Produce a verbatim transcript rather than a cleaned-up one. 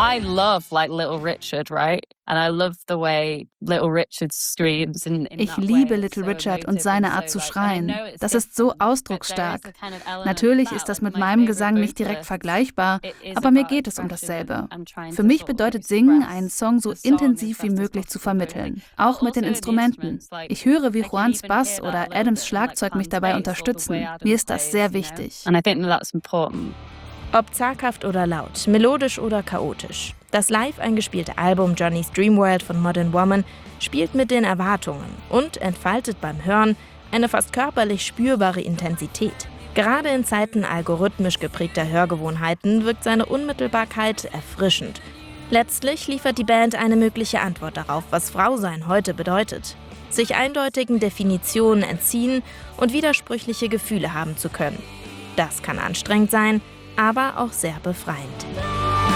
I love like Little Richard, right? And I love the way Little Richard screams in, in Ich liebe Little Richard und seine Art zu schreien. Das ist so ausdrucksstark. Natürlich ist das mit meinem Gesang nicht direkt vergleichbar, aber mir geht es um dasselbe. Für mich bedeutet Singen, einen Song so intensiv wie möglich zu vermitteln, auch mit den Instrumenten. Ich höre, wie Juans Bass oder Adams Schlagzeug mich dabei unterstützen. Mir ist das sehr wichtig. And I think that's important. Ob zaghaft oder laut, melodisch oder chaotisch. Das live eingespielte Album Johnny's Dreamworld von Modern Woman spielt mit den Erwartungen und entfaltet beim Hören eine fast körperlich spürbare Intensität. Gerade in Zeiten algorithmisch geprägter Hörgewohnheiten wirkt seine Unmittelbarkeit erfrischend. Letztlich liefert die Band eine mögliche Antwort darauf, was Frausein heute bedeutet. Sich eindeutigen Definitionen entziehen und widersprüchliche Gefühle haben zu können. Das kann anstrengend sein, aber auch sehr befreiend.